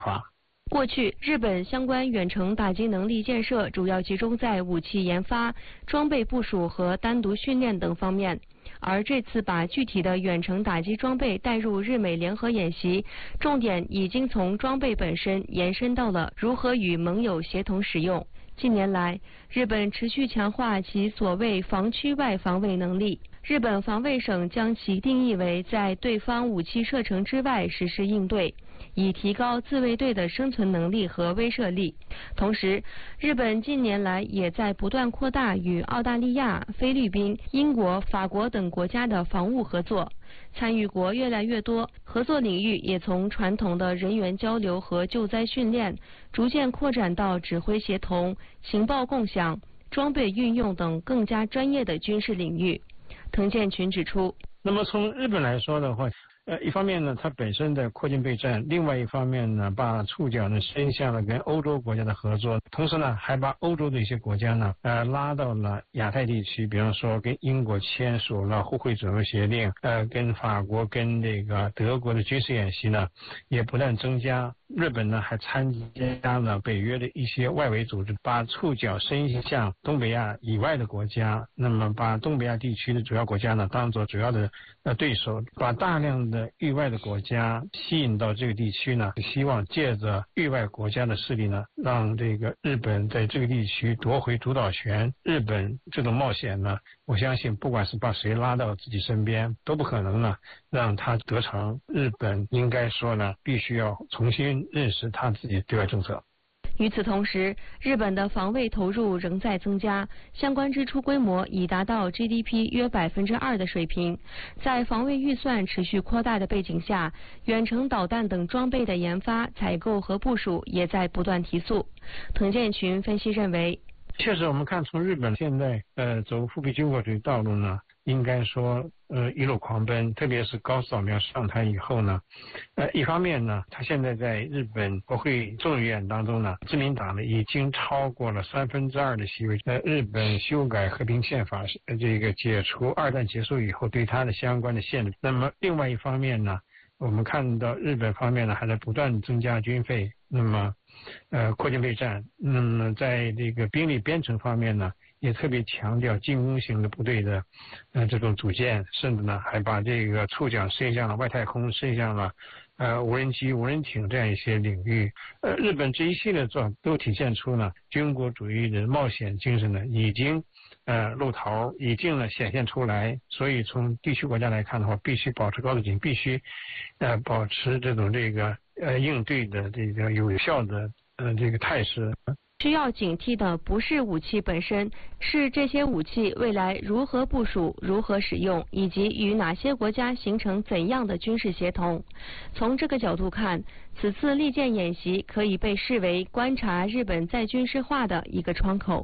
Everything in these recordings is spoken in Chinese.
发。 过去，日本相关远程打击能力建设主要集中在武器研发、装备部署和单独训练等方面，而这次把具体的远程打击装备带入日美联合演习，重点已经从装备本身延伸到了如何与盟友协同使用。近年来，日本持续强化其所谓防区外防卫能力。日本防卫省将其定义为在对方武器射程之外实施应对，以提高自卫队的生存能力和威慑力。同时，日本近年来也在不断扩大与澳大利亚、菲律宾、英国、法国等国家的防务合作，参与国越来越多，合作领域也从传统的人员交流和救灾训练，逐渐扩展到指挥协同、情报共享、装备运用等更加专业的军事领域。滕建群指出， 那么从日本来说的话，一方面呢，它本身的扩军备战；另外一方面呢，把触角呢伸向了跟欧洲国家的合作，同时呢，还把欧洲的一些国家呢，拉到了亚太地区，比方说跟英国签署了互惠准入协定，跟法国、跟这个德国的军事演习呢，也不断增加。日本呢还参加了北约的一些外围组织，把触角伸向东北亚以外的国家，那么把东北亚地区的主要国家呢当做主要的对手，把大量的域外的国家吸引到这个地区呢，希望借着域外国家的势力呢，让这个日本在这个地区夺回主导权。日本这种冒险呢，我相信不管是把谁拉到自己身边，都不可能呢让他得逞。日本应该说呢，必须要重新认识他自己的对外政策。 与此同时，日本的防卫投入仍在增加，相关支出规模已达到 GDP 约2%的水平。在防卫预算持续扩大的背景下，远程导弹等装备的研发、采购和部署也在不断提速。滕建群分析认为， 确实我们看从日本现在走复辟军国主义道路呢，应该说一路狂奔，特别是高市早苗上台以后呢，一方面呢，他现在在日本国会众议院当中呢，自民党呢已经超过了2/3的席位。日本修改和平宪法，这个解除二战结束以后对他的相关的限制。那么另外一方面呢，我们看到日本方面呢还在不断增加军费，那么扩军备战。那么在这个兵力编程方面呢，也特别强调进攻型的部队的这种组建，甚至呢还把这个触角伸向了外太空，伸向了无人机、无人艇这样一些领域。日本这一系列做都体现出呢军国主义的冒险精神呢已经露头，已经呢显现出来。所以从地区国家来看的话，必须保持高度警，必须保持这种应对的这个有效的这个态势。 需要警惕的不是武器本身，是这些武器未来如何部署、如何使用，以及与哪些国家形成怎样的军事协同。从这个角度看，此次利剑演习可以被视为观察日本再军事化的一个窗口。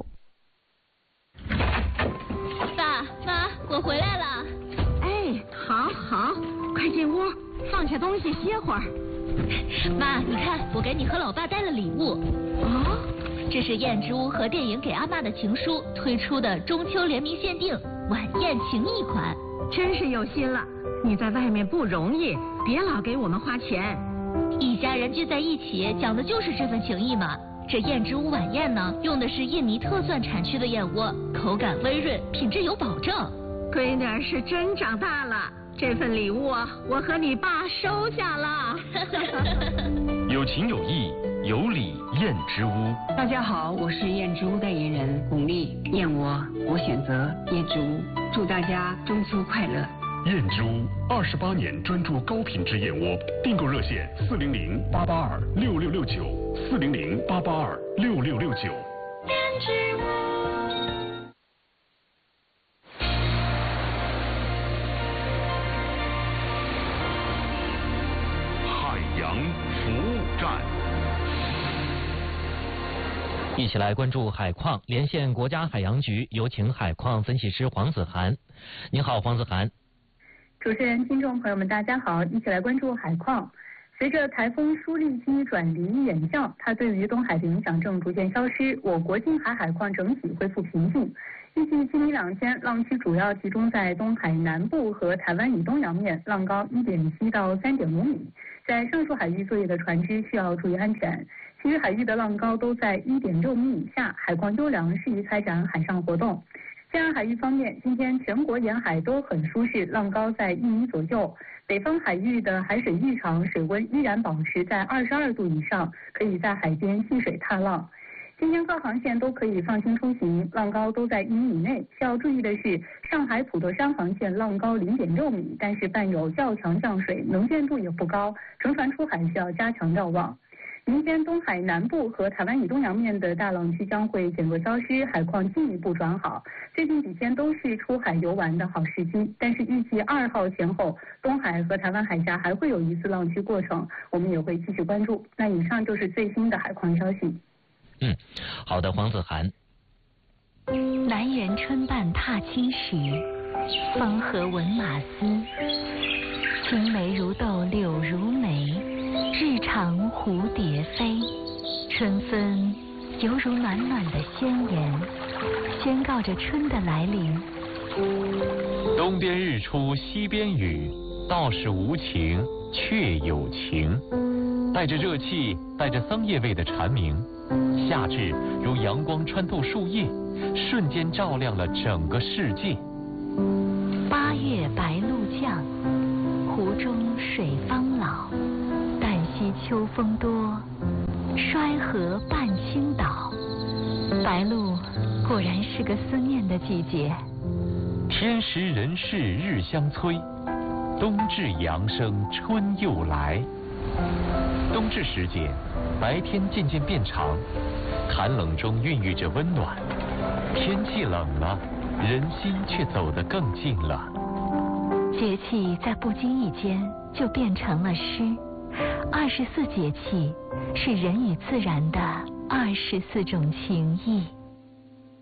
爸妈，我回来了。 哎，好好，快进屋，放下东西歇会儿。 妈，你看，我给你和老爸带了礼物。 哦， 这是燕之屋和电影给阿嬷的情书推出的中秋联名限定晚宴情谊款， 真是有心了。你在外面不容易，别老给我们花钱。 一家人聚在一起，讲的就是这份情谊嘛。这燕之屋晚宴呢，用的是印尼特蒜产区的燕窝，口感微润，品质有保证。 闺女是真长大了，这份礼物啊，我和你爸收下了。 有情有义，有礼燕之屋。 大家好，我是燕之屋代言人巩俐，燕窝我选择燕之屋，祝大家中秋快乐。 燕之屋28年专注高品质燕窝，订购热线400-882-6669，400-882-6669。 燕之屋。 海洋服务站。 一起来关注海况，连线国家海洋局，有请海况分析师黄子涵。您好，黄子涵。 主持人、听众朋友们，大家好，一起来关注海况。随着台风舒力基转离远向，它对于东海的影响正逐渐消失，我国近海海况整体恢复平静。 预计今明两天浪期主要集中在东海南部和台湾以东洋面，浪高1.7到3.5米。在上述海域作业的船只需要注意安全。其余海域的浪高都在1.6米以下，海况优良，适宜开展海上活动。西岸海域方面，今天全国沿海都很舒适，浪高在1米左右。北方海域的海水异常，水温依然保持在22度以上，可以在海边戏水踏浪。今天各航线都可以放心出行，浪高都在1米以内。需要注意的是，上海普陀山航线浪高0.6米，但是伴有较强降水，能见度也不高，乘船出海需要加强瞭望。明天东海南部和台湾以东洋面的大浪区将会减弱消失，海况进一步转好。最近几天都是出海游玩的好时机，但是预计2号前后，东海和台湾海峡还会有一次浪区过程，我们也会继续关注。那以上就是最新的海况消息。 好的，黄子涵。 南园春半踏青时，风和闻马嘶。青梅如豆柳如眉，日长蝴蝶飞。春分犹如暖暖的宣言，宣告着春的来临。 东边日出西边雨，道是无晴却有情。带着热气，带着桑叶味的蝉鸣，夏至如阳光穿透树叶，瞬间照亮了整个世界。 8月白露降，湖中水方老。旦夕秋风多，衰河半倾倒。白露果然是个思念的季节。 天时人事日相催，冬至阳生春又来。冬至时节，白天渐渐变长，寒冷中孕育着温暖。天气冷了，人心却走得更近了。 节气在不经意间就变成了诗。24节气是人与自然的24种情谊。